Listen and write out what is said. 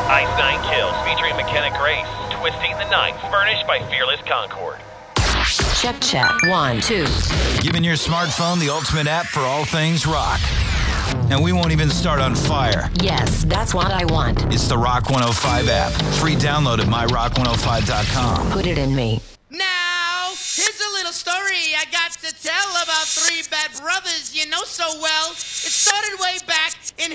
Ice Nine Kills featuring McKenna Grace. Twisting the Ninth, furnished by Fearless Concord. Check. 1, 2. Giving your smartphone the ultimate app for all things rock. And we won't even start on fire. Yes, that's what I want. It's the Rock 105 app. Free download at myrock105.com. Put it in me. Now, here's a little story I got to tell about three bad brothers you know so well. It started way back in